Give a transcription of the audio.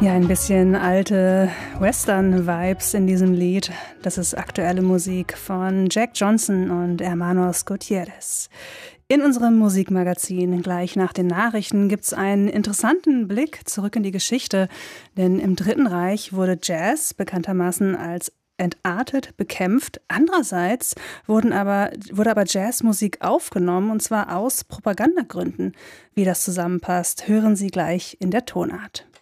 Ja, ein bisschen alte Western-Vibes in diesem Lied. Das ist aktuelle Musik von Jack Johnson und Hermanos Gutierrez. In unserem Musikmagazin gleich nach den Nachrichten gibt es einen interessanten Blick zurück in die Geschichte. Denn im Dritten Reich wurde Jazz bekanntermaßen als entartet bekämpft. Andererseits wurde aber Jazzmusik aufgenommen, und zwar aus Propagandagründen. Wie das zusammenpasst, hören Sie gleich in der Tonart.